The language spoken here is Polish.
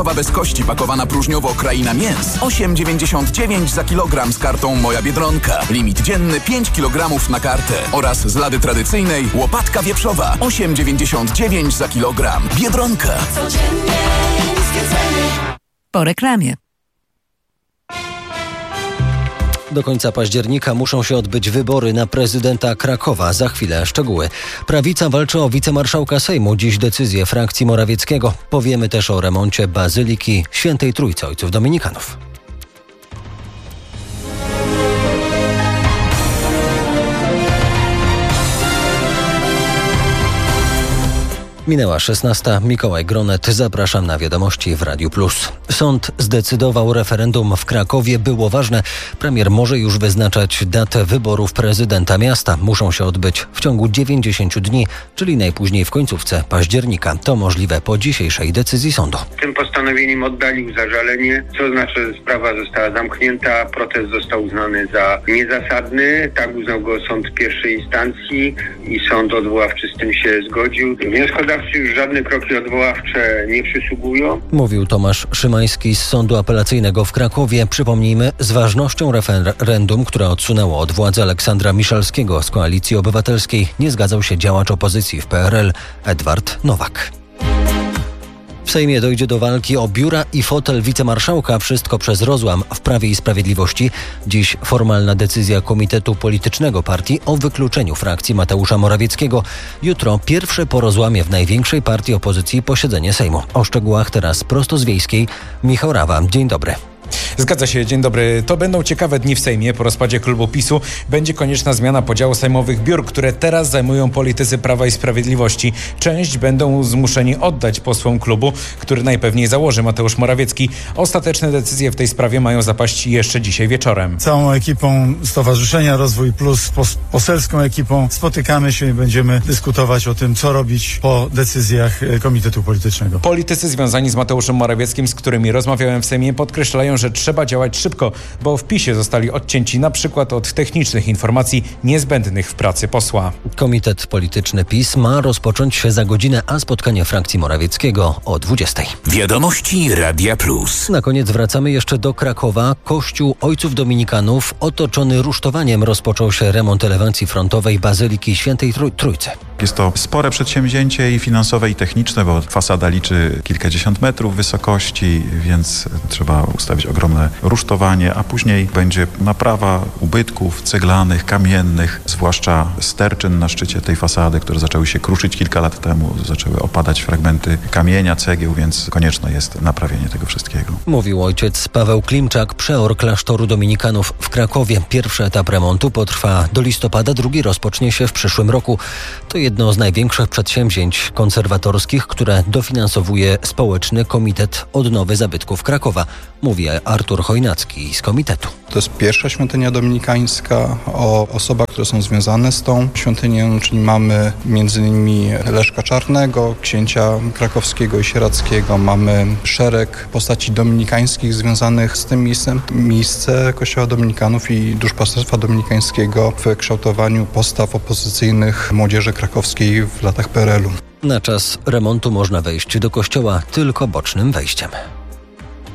bez kości pakowana próżniowo kraina mięs 8,99 za kilogram z kartą Moja Biedronka. Limit dzienny 5 kg na kartę. Oraz z lady tradycyjnej łopatka wieprzowa 8,99 za kilogram. Biedronka. Codziennie niskie ceny. Po reklamie. Do końca października muszą się odbyć wybory na prezydenta Krakowa. Za chwilę szczegóły. Prawica walczy o wicemarszałka Sejmu. Dziś decyzje frakcji Morawieckiego. Powiemy też o remoncie Bazyliki Świętej Trójcy Ojców Dominikanów. Minęła 16. Mikołaj Gronet. Zapraszam na wiadomości w Radiu Plus. Sąd zdecydował, referendum w Krakowie było ważne. Premier może już wyznaczać datę wyborów prezydenta miasta. Muszą się odbyć w ciągu 90 dni, czyli najpóźniej w końcówce października. To możliwe po dzisiejszej decyzji sądu. Tym postanowieniem oddalił zażalenie, co znaczy, że sprawa została zamknięta, protest został uznany za niezasadny. Tak uznał go sąd pierwszej instancji i sąd odwoławczy z tym się zgodził. Wnioskodawcy już żadne kroki odwoławcze nie przysługują. Mówił Tomasz Szymański z Sądu Apelacyjnego w Krakowie. Przypomnijmy, z ważnością referendum, które odsunęło od władzy Aleksandra Miszalskiego z Koalicji Obywatelskiej, nie zgadzał się działacz opozycji w PRL Edward Nowak. W Sejmie dojdzie do walki o biura i fotel wicemarszałka. Wszystko przez rozłam w Prawie i Sprawiedliwości. Dziś formalna decyzja Komitetu Politycznego Partii o wykluczeniu frakcji Mateusza Morawieckiego. Jutro pierwsze po rozłamie w największej partii opozycji posiedzenie Sejmu. O szczegółach teraz prosto z Wiejskiej. Michał Rawa. Dzień dobry. Zgadza się, dzień dobry. To będą ciekawe dni w Sejmie. Po rozpadzie klubu PiS-u będzie konieczna zmiana podziału sejmowych biur, które teraz zajmują politycy Prawa i Sprawiedliwości. Część będą zmuszeni oddać posłom klubu, który najpewniej założy Mateusz Morawiecki. Ostateczne decyzje w tej sprawie mają zapaść jeszcze dzisiaj wieczorem. Całą ekipą Stowarzyszenia Rozwój Plus, poselską ekipą spotykamy się i będziemy dyskutować o tym, co robić po decyzjach Komitetu Politycznego. Politycy związani z Mateuszem Morawieckim, z którymi rozmawiałem w Sejmie, podkreślają, że trzeba działać szybko, bo w PiS-ie zostali odcięci na przykład od technicznych informacji niezbędnych w pracy posła. Komitet Polityczny PiS ma rozpocząć się za godzinę, a spotkanie frakcji Morawieckiego o 20:00. Wiadomości Radia Plus. Na koniec wracamy jeszcze do Krakowa. Kościół Ojców Dominikanów otoczony rusztowaniem. Rozpoczął się remont elewacji frontowej Bazyliki Świętej Trójcy. Jest to spore przedsięwzięcie i finansowe, i techniczne, bo fasada liczy kilkadziesiąt metrów wysokości, więc trzeba ustawić ogromne rusztowanie, a później będzie naprawa ubytków ceglanych, kamiennych, zwłaszcza sterczyn na szczycie tej fasady, które zaczęły się kruszyć kilka lat temu, zaczęły opadać fragmenty kamienia, cegieł, więc konieczne jest naprawienie tego wszystkiego. Mówił ojciec Paweł Klimczak, przeor klasztoru dominikanów w Krakowie. Pierwszy etap remontu potrwa do listopada, drugi rozpocznie się w przyszłym roku. To jedno z największych przedsięwzięć konserwatorskich, które dofinansowuje Społeczny Komitet Odnowy Zabytków Krakowa, mówi Artur Chojnacki z komitetu. To jest pierwsza świątynia dominikańska o osobach, które są związane z tą świątynią, czyli mamy m.in. Leszka Czarnego, księcia krakowskiego i sieradzkiego, mamy szereg postaci dominikańskich związanych z tym miejscem. Miejsce Kościoła Dominikanów i duszpasterstwa dominikańskiego w kształtowaniu postaw opozycyjnych młodzieży krakowskiej w latach PRL-u. Na czas remontu można wejść do kościoła tylko bocznym wejściem.